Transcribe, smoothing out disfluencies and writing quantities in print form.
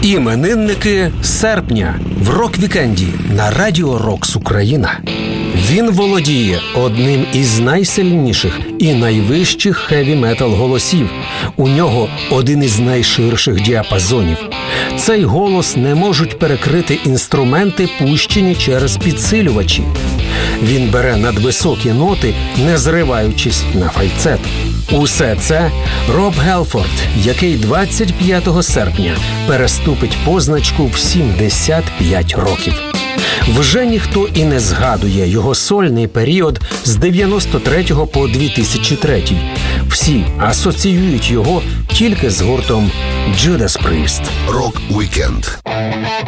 Іменинники серпня в рок-вікенді на Радіо Рокс Україна. Він володіє одним із найсильніших і найвищих хеві-метал голосів. У нього один із найширших діапазонів. Цей голос не можуть перекрити інструменти, пущені через підсилювачі. Він бере надвисокі ноти, не зриваючись на фальцет. Усе це Роб Гелфорд, який 25 серпня переступить позначку в 75 років. Вже ніхто і не згадує його сольний період з 93 по 2003. Всі асоціюють його тільки з гуртом Judas Priest. Рок-вікенд.